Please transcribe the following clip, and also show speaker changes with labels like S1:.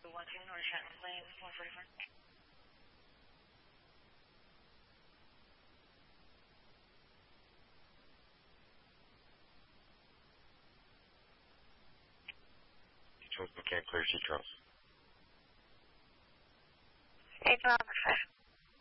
S1: North Shetland Lane, 144.
S2: Charles McCann, clear Sea Charles.
S1: 8 miles per